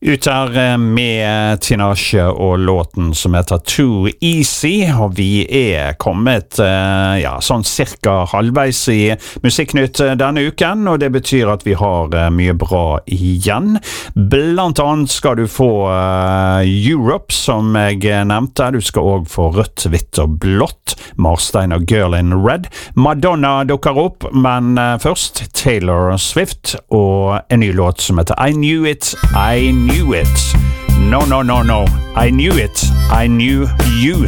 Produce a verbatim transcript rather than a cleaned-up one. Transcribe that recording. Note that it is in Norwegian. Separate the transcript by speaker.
Speaker 1: Ut her med Tinashe og låten som heter Too Easy, og vi er kommet ja, sånn cirka halvveis i Musikknytt denne uken, og det betyr at vi har mye bra igjen. Blant annet skal du få Europe, som jeg nevnte. Du skal også få Rødt, Hvitt og Blått, Marstein og Girl in Red. Madonna dukker opp, men først Taylor Swift og en ny låt som heter I Knew It, I Knew It. No, no, no, no. I knew it. I knew you.